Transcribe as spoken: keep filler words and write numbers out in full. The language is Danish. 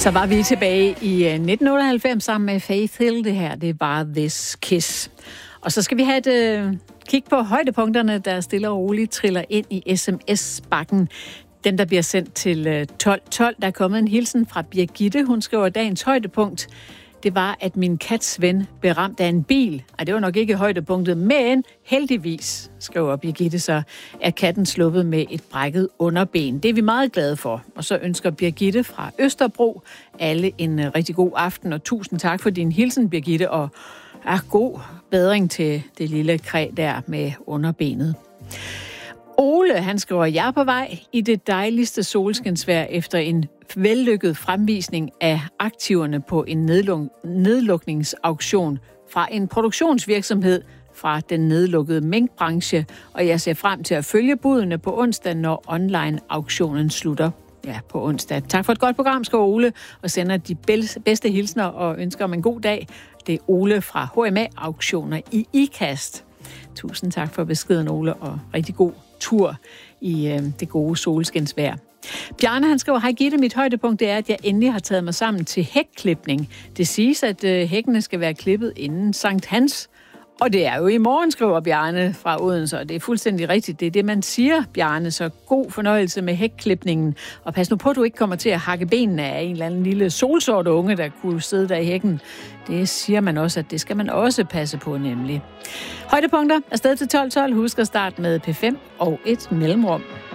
Så var vi tilbage i nitten otteoghalvfems sammen med Faith Hill. Det her, det var This Kiss. Og så skal vi have et øh, kig på højdepunkterne, der stille og roligt triller ind i sms-bakken. Den, der bliver sendt til tolv tolv. Der er kommet en hilsen fra Birgitte. Hun skriver, dagens højdepunkt, det var, at min kats ven blev ramt af en bil. Ej, det var nok ikke højdepunktet, men heldigvis, skriver Birgitte, så er katten sluppet med et brækket underben. Det er vi meget glade for. Og så ønsker Birgitte fra Østerbro alle en rigtig god aften, og tusind tak for din hilsen, Birgitte, og er god bedring til det lille kræ der med underbenet. Ole, han skriver, jeg er på vej i det dejligste solskinsvejr efter en vellykket fremvisning af aktiverne på en nedluk- nedlukningsauktion fra en produktionsvirksomhed fra den nedlukkede minkbranche, og jeg ser frem til at følge budene på onsdag, når online-auktionen slutter. Ja, på onsdag. Tak for et godt program, skriver Ole, og sender de bedste hilsner og ønsker om en god dag. Det er Ole fra H M A-auktioner i IKAST. Tusind tak for beskeden, Ole, og rigtig god tur i øh, det gode solskinsvejr. Bjarne, han skriver, hej Gitte, mit højdepunkt det er, at jeg endelig har taget mig sammen til hækklipning. Det siges, at øh, hækkene skal være klippet inden Sankt Hans. Og det er jo i morgen, skriver Bjarne fra Odense, og det er fuldstændig rigtigt. Det er det, man siger, Bjarne, så god fornøjelse med hækklipningen. Og pas nu på, at du ikke kommer til at hakke benene af en eller anden lille solsort unge, der kunne sidde der i hækken. Det siger man også, at det skal man også passe på, nemlig. Højdepunkter afsted til tolv tolv. Husk at starte med P fem og et mellemrum.